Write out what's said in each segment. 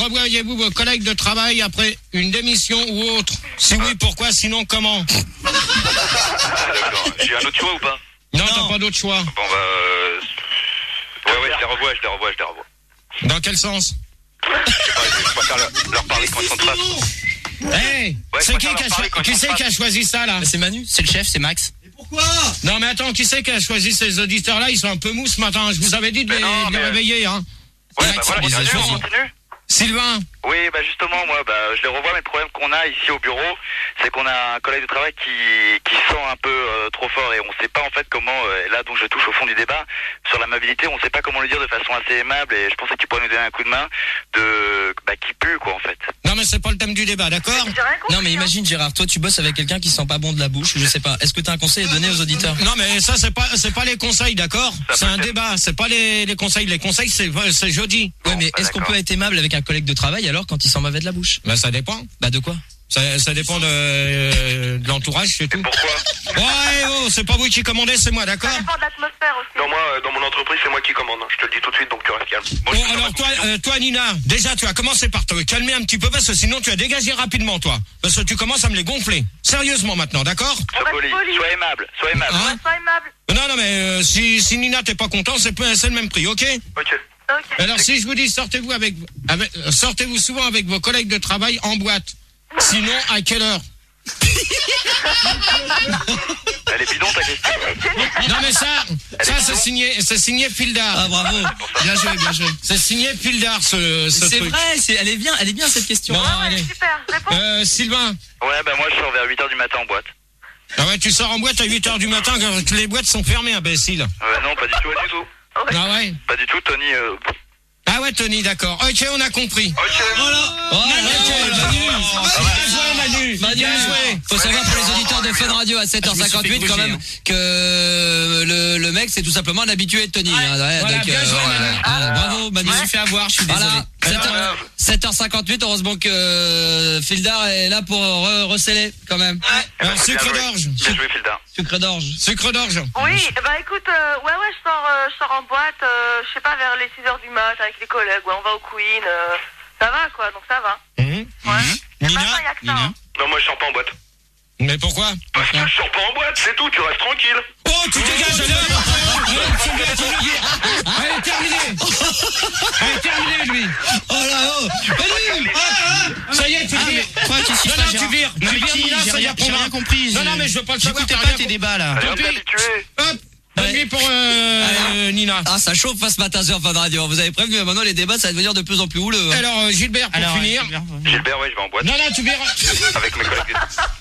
Revoyez-vous vos collègues de travail après une démission ou autre? Si oui, pourquoi? Sinon, comment? D'accord. J'ai un autre choix ou pas? Non, t'as pas d'autre choix. Bon ouais, je les revois. Dans quel sens? Je préfère leur parler quand ils sont de face. Hey, c'est qui qui a choisi ça, là? C'est Manu, c'est le chef, c'est Max. Mais pourquoi? Non, mais attends, qui c'est qui a choisi ces auditeurs-là? Ils sont un peu mous ce matin. Je vous avais dit de les réveiller, hein. Ouais, Max, voilà, ils ont choisi. on continue. Sylvain. Oui, justement, moi, je les revois, mais le problème qu'on a ici au bureau, c'est qu'on a un collègue de travail qui sent un peu trop fort et on sait pas en fait comment, là donc je touche au fond du débat, sur l'amabilité, on sait pas comment le dire de façon assez aimable et je pensais qu'il pourrait nous donner un coup de main qui pue quoi en fait. Non mais c'est pas le thème du débat, d'accord? Non mais imagine Gérard, toi tu bosses avec quelqu'un qui sent pas bon de la bouche, je sais pas. Est-ce que t'as un conseil à donner aux auditeurs? Non mais ça c'est pas les conseils, d'accord? C'est un débat, c'est pas les conseils. Les conseils c'est jeudi. Ouais mais est-ce qu'on peut être aimable avec un collègue de travail alors quand il sent mauvais de la bouche? Bah ça dépend. Bah de quoi? Ça dépend de l'entourage, c'est tout. Pourquoi? Ouais, c'est pas vous qui commandez, c'est moi, d'accord? Ça dépend de l'atmosphère aussi. Non, moi, dans mon entreprise, c'est moi qui commande. Je te le dis tout de suite, donc tu restes calme. Bon alors toi Nina, déjà tu as commencé par te calmer un petit peu parce que sinon tu as dégagé rapidement toi. Parce que tu commences à me les gonfler. Sérieusement maintenant, d'accord? Sois poli, sois aimable. Hein? Sois aimable. Non mais si Nina t'es pas content, c'est le même prix, ok? Ok. Alors si je vous dis sortez-vous souvent avec vos collègues de travail en boîte. Sinon, à quelle heure? Elle est bidon ta question. Non mais ça c'est signé Fildar. Ah bravo. Bien joué. C'est signé Fildar ce C'est truc. vrai, elle est bien cette question. Bon, allez. Super, réponds. Sylvain. Ouais, moi je sors vers 8h du matin en boîte. Ah ouais, tu sors en boîte à 8h du matin quand les boîtes sont fermées, imbécile. Non, pas du tout. Ah ouais. Pas du tout, Tony. Ah ouais, Tony, d'accord. Ok, on a compris. Ok. Manu. Bien joué. Faut savoir pour les auditeurs de Fun Radio à 7h58 quand même que le mec c'est tout simplement un habitué de Tony. Voilà, bien joué, Manu. Bravo Manu. Je me suis fait avoir, je suis désolé. Voilà. 7h58, heureusement que Fildar est là pour receller quand même. Alors, sucre d'orge. Bien joué, Fildar. Sucre d'orge. Sucre d'orge. Oui, écoute, je sors en boîte, je sais pas, vers les 6h du mat avec les collègues, on va au Queen, ça va quoi, donc ça va. Ouais. Nina. Nina. Non, moi je sors pas en boîte. Mais pourquoi? Parce que je sors pas en boîte, c'est tout, tu restes tranquille. Oh, tu dégages Allez, terminé, lui. Oh là Ça y est, tu vires. Quoi, tu suis pas, tu vires. Tu vires, Nina, ça y est, j'ai rien compris. Non, mais je veux pas le savoir. J'écoutais pas tes débats, là. Allez, on t'est habitué. Hop. Bonne nuit pour Nina. Ah, ça chauffe ce matin sur Fun Radio. Vous avez prévenu, maintenant les débats ça va devenir de plus en plus houleux. Alors Gilbert pour finir. Gilbert, ouais, je vais en boîte. Non, tu verras. Avec mes collègues.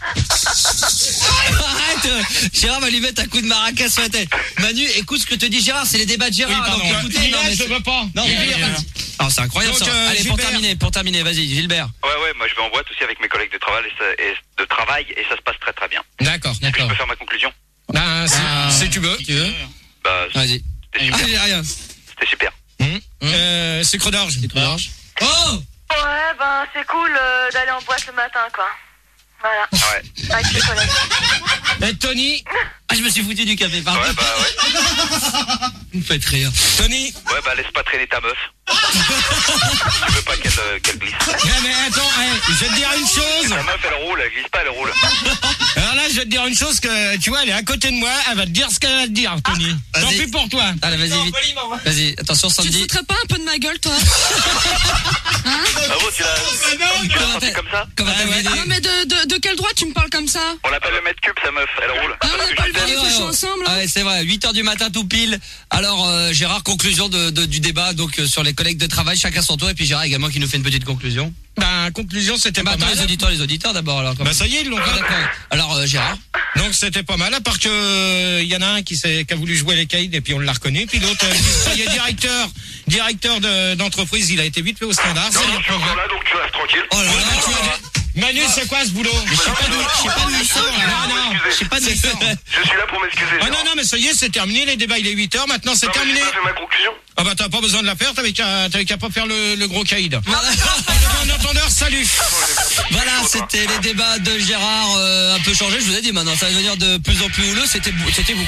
Arrête, Gérard va lui mettre un coup de maracas sur la tête. Manu, écoute ce que te dit Gérard, c'est les débats de Gérard. Oui, donc écoutez, Nina, je veux pas. Non, alors c'est incroyable donc, ça. Allez, Gilbert. pour terminer, vas-y, Gilbert. Ouais, moi je vais en boîte aussi avec mes collègues de travail et ça se passe très très bien. D'accord. Je peux faire ma conclusion? Ben, si tu veux. Bah, Vas-y. c'était super. Rien. C'était super. Sucre d'orge. Oh Ouais, c'est cool d'aller en boîte le matin, quoi. Voilà. Ouais. Avec les collègues. Et Tony. Ah, je me suis foutu du café, pardon. Ouais, Vous me faites rire. Tony. Ouais, laisse pas traîner ta meuf. Tu veux pas qu'elle glisse. Mais attends, je vais te dire une chose. Ta meuf, elle roule, elle glisse pas, elle roule. Alors là, je vais te dire une chose que, tu vois, elle est à côté de moi, elle va te dire ce qu'elle va te dire, Tony. Tant Vas-y. pis pour toi. Allez, vas-y, vite. Vas-y, attention, Tu te Sandy. foutrais pas un peu de ma gueule, toi? Ah bon, tu l'as senti comme ça? Comment t'as vidé? Non, mais de quel droit tu me parles comme ça? On l'appelle le mètre cube, sa meuf, elle roule. Ah, on Parce n'a que pas je le lui droit donne- de coucher ensemble, Ah hein. ouais, c'est vrai, 8h du matin tout pile. Alors Gérard, conclusion du débat donc sur les collègues de travail, chacun son tour et puis Gérard également qui nous fait une petite conclusion. Ben, conclusion, c'était pas Attends, mal. les auditeurs d'abord alors. Bah ça y est, ils l'ont Ah, fait. d'accord. Alors Gérard. Donc c'était pas mal, à part que y en a un qui a voulu jouer les caïds et puis on l'a reconnu, puis l'autre qui se croyait directeur d'entreprise, il a été vite fait au standard. Non, je suis encore là, donc tu restes tranquille. Oh là là. Manu, c'est quoi ce boulot? Je sais pas d'où il sort, là. Non, Je sais pas d'où il sort. Je suis là pour m'excuser. Ah Gérard. non, mais ça y est, c'est terminé, les débats, il est 8h, maintenant c'est Non, mais terminé. j'ai pas fait ma conclusion. Ah bah t'as pas besoin de la faire, t'avais qu'à pas faire le gros caïd. Voilà. En entendeur, salut. Voilà, c'était les débats de Gérard un peu changés. Je vous ai dit maintenant, ça va devenir de plus en plus houleux. C'était vous